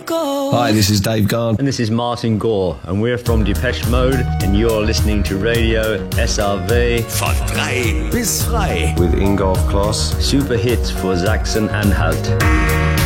Hi, this is Dave Garn. And this is Martin Gore. And we're from Depeche Mode. And you're listening to Radio SRW. Von frei bis frei. With Ingolf Kloss. Super hits for Sachsen-Anhalt.